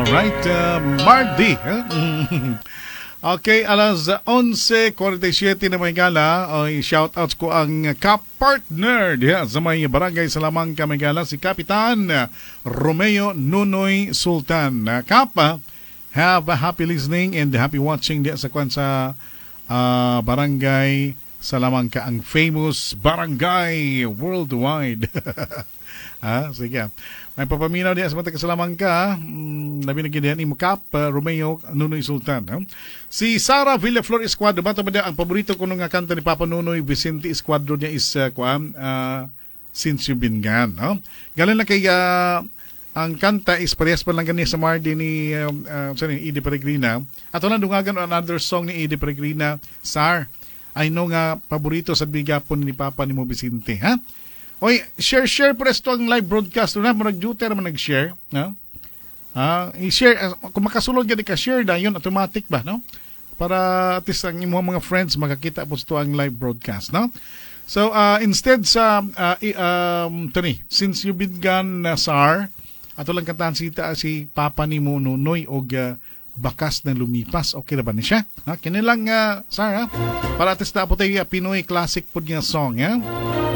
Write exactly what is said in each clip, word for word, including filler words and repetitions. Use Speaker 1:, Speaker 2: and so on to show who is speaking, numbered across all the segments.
Speaker 1: Alright, uh, Mardi. Huh? Okay, alas onse forty y siete na may gala. Oy, shoutouts ko ang ka-partner diya sa may barangay Salamangka, may gala, si Kapitan Romeo Nunoy Sultan. Kapa, have a happy listening and happy watching diya sa kwan sa uh, barangay Salamangka, ang famous barangay worldwide. Ah, sige. May papaminaw diya sa mga Salamangka. Mm, labi na ginihan ni Mukap, uh, Romeo Nunoy Sultan. Huh? Si Sara Villaflor Esquadro. Bato ba ang paborito ko nung kanta ni Papa Nunoy Vicente Esquadro niya is uh, kuan, uh, Since You've Been Gone. Huh? Galing lang kay uh, ang kanta is parehas pa lang ganyan sa Mardi ni uh, uh, sorry, Edie Peregrina. At wala dungagan another song ni Edie Peregrina, Sar. I know nga paborito sa bigapon ni Papa ni Mo Vicente. Ha? Oy, share share presto ang live broadcast na mo nag-duty man nag-share, no? Ah, i-share kung makasulod gid ka share na yun automatic ba, no? Para at least ang imong mga friends makakita po ito ang live broadcast, no? So, uh, instead sa uh, i- um tani, Since You've Been Gone, uh, Sar, ato lang kantahan si ta, si Papa ni mo Nunoy og uh, Bakas na Lumipas. Okay na ba ni siya? Ha? Kinilang uh, Sar, ha? Para at least na po tayo uh, Pinoy classic po niya song, ha?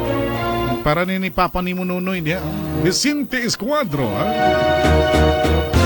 Speaker 1: Para ni, ni Papa ni Mununoy niya, Vicente Esquadro, ha?